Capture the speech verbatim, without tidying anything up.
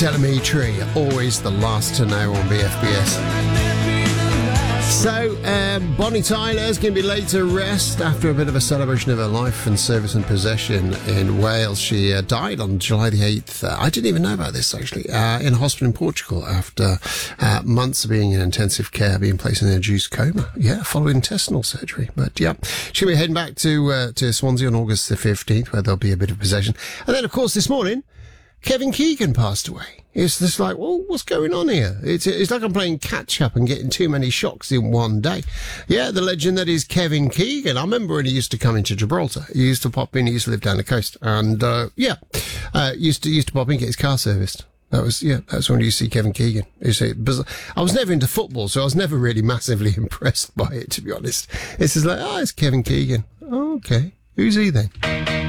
Telemetry, always the last to know on B F B S. So, um, Bonnie Tyler's going to be laid to rest after a bit of a celebration of her life and service and possession in Wales. She uh, died on July the eighth. Uh, I didn't even know about this, actually, uh, in a hospital in Portugal after uh, months of being in intensive care, being placed in a induced coma. Yeah, following intestinal surgery. But, yeah, she'll be heading back to, uh, to Swansea on August the fifteenth, where there'll be a bit of possession. And then, of course, this morning, Kevin Keegan passed away. It's just like, well, what's going on here? It's, it's like I'm playing catch-up and getting too many shocks in one day. Yeah, the legend that is Kevin Keegan. I remember when he used to come into Gibraltar. He used to pop in. He used to live down the coast. And, uh, yeah, uh, used to, used to pop in, get his car serviced. That was, yeah, that's when you see Kevin Keegan. It's a bizarre. I was never into football, so I was never really massively impressed by it, to be honest. It's just like, oh, it's Kevin Keegan. Oh, okay. Who's he then?